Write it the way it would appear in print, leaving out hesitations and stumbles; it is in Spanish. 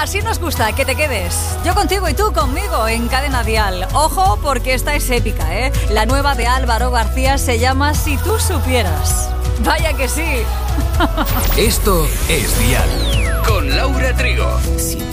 Así nos gusta, que te quedes. Yo contigo y tú conmigo en Cadena Dial. Ojo, porque esta es épica, ¿eh? La nueva de Álvaro García se llama Si tú supieras. Vaya que sí. Esto es Dial con Laura Trigo.